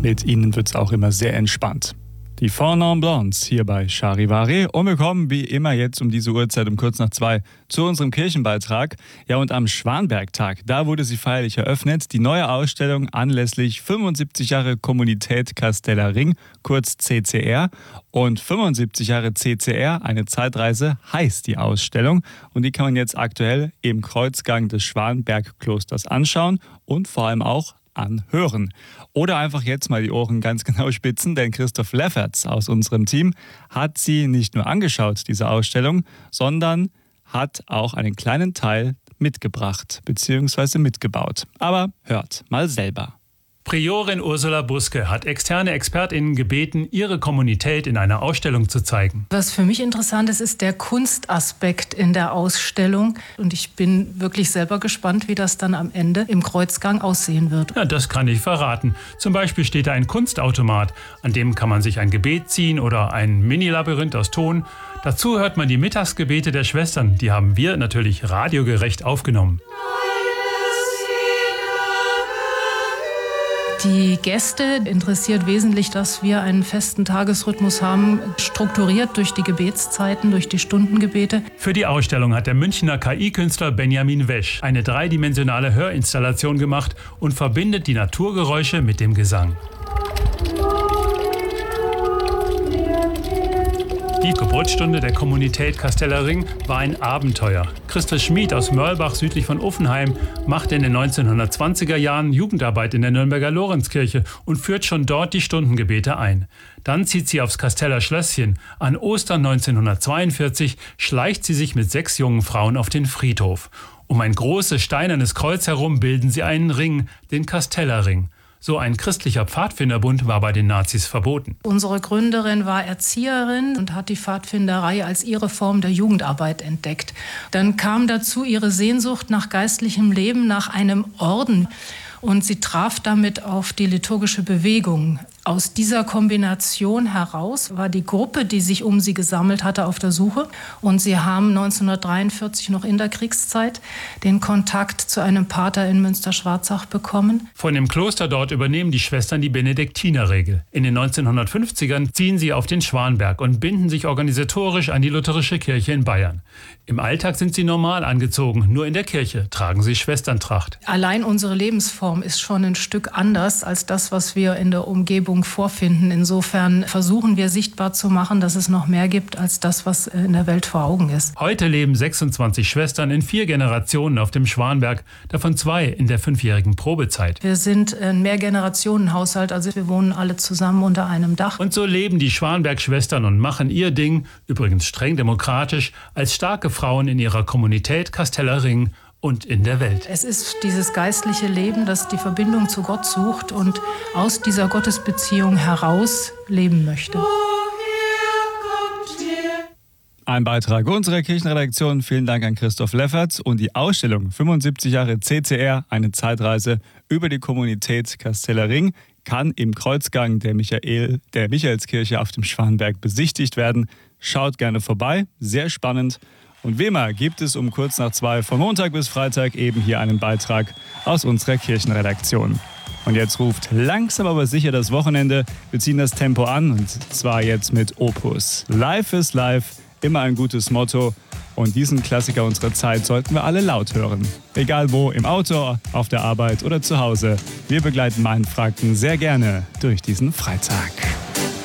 Mit ihnen wird es auch immer sehr entspannt. Die Four Non Blondes hier bei Charivari. Und wir kommen wie immer jetzt um diese Uhrzeit um kurz nach 2 zu unserem Kirchenbeitrag. Ja, und am Schwanbergtag, da wurde sie feierlich eröffnet. Die neue Ausstellung anlässlich 75 Jahre Kommunität Casteller Ring, kurz CCR. Und 75 Jahre CCR, eine Zeitreise, heißt die Ausstellung. Und die kann man jetzt aktuell im Kreuzgang des Schwanbergklosters anschauen und vor allem auch anhören. Oder einfach jetzt mal die Ohren ganz genau spitzen, denn Christoph Lefferts aus unserem Team hat sie nicht nur angeschaut, diese Ausstellung, sondern hat auch einen kleinen Teil mitgebracht bzw. mitgebaut. Aber hört mal selber. Priorin Ursula Buske hat externe ExpertInnen gebeten, ihre Kommunität in einer Ausstellung zu zeigen. Was für mich interessant ist, ist der Kunstaspekt in der Ausstellung. Und ich bin wirklich selber gespannt, wie das dann am Ende im Kreuzgang aussehen wird. Ja, das kann ich verraten. Zum Beispiel steht da ein Kunstautomat, an dem kann man sich ein Gebet ziehen oder ein Mini-Labyrinth aus Ton. Dazu hört man die Mittagsgebete der Schwestern. Die haben wir natürlich radiogerecht aufgenommen. Die Gäste interessiert wesentlich, dass wir einen festen Tagesrhythmus haben, strukturiert durch die Gebetszeiten, durch die Stundengebete. Für die Ausstellung hat der Münchner KI-Künstler Benjamin Wesch eine dreidimensionale Hörinstallation gemacht und verbindet die Naturgeräusche mit dem Gesang. Die Geburtsstunde der Kommunität Casteller Ring war ein Abenteuer. Christel Schmid aus Mörlbach südlich von Uffenheim machte in den 1920er Jahren Jugendarbeit in der Nürnberger Lorenzkirche und führt schon dort die Stundengebete ein. Dann zieht sie aufs Casteller Schlösschen. An Ostern 1942 schleicht sie sich mit 6 jungen Frauen auf den Friedhof. Um ein großes steinernes Kreuz herum bilden sie einen Ring, den Casteller Ring. So ein christlicher Pfadfinderbund war bei den Nazis verboten. Unsere Gründerin war Erzieherin und hat die Pfadfinderei als ihre Form der Jugendarbeit entdeckt. Dann kam dazu ihre Sehnsucht nach geistlichem Leben, nach einem Orden. Und sie traf damit auf die liturgische Bewegung. Aus dieser Kombination heraus war die Gruppe, die sich um sie gesammelt hatte, auf der Suche. Und sie haben 1943 noch in der Kriegszeit den Kontakt zu einem Pater in Münster-Schwarzach bekommen. Von dem Kloster dort übernehmen die Schwestern die Benediktinerregel. In den 1950ern ziehen sie auf den Schwanberg und binden sich organisatorisch an die lutherische Kirche in Bayern. Im Alltag sind sie normal angezogen, nur in der Kirche tragen sie Schwesterntracht. Allein unsere Lebensform ist schon ein Stück anders als das, was wir in der Umgebung vorfinden. Insofern versuchen wir sichtbar zu machen, dass es noch mehr gibt als das, was in der Welt vor Augen ist. Heute leben 26 Schwestern in 4 Generationen auf dem Schwanberg, davon 2 in der 5-jährigen Probezeit. Wir sind ein Mehrgenerationenhaushalt, also wir wohnen alle zusammen unter einem Dach. Und so leben die Schwanberg-Schwestern und machen ihr Ding, übrigens streng demokratisch, als starke Frauen in ihrer Kommunität Casteller Ring und in der Welt. Es ist dieses geistliche Leben, das die Verbindung zu Gott sucht und aus dieser Gottesbeziehung heraus leben möchte. Ein Beitrag unserer Kirchenredaktion. Vielen Dank an Christoph Lefferts. Und die Ausstellung 75 Jahre CCR, eine Zeitreise über die Kommunität Casteller Ring, kann im Kreuzgang der Michaelskirche auf dem Schwanberg besichtigt werden. Schaut gerne vorbei, sehr spannend. Und wie immer gibt es um kurz nach 2 von Montag bis Freitag eben hier einen Beitrag aus unserer Kirchenredaktion. Und jetzt ruft langsam aber sicher das Wochenende. Wir ziehen das Tempo an und zwar jetzt mit Opus. Life is life, immer ein gutes Motto. Und diesen Klassiker unserer Zeit sollten wir alle laut hören. Egal wo, im Auto, auf der Arbeit oder zu Hause. Wir begleiten Mainfranken sehr gerne durch diesen Freitag.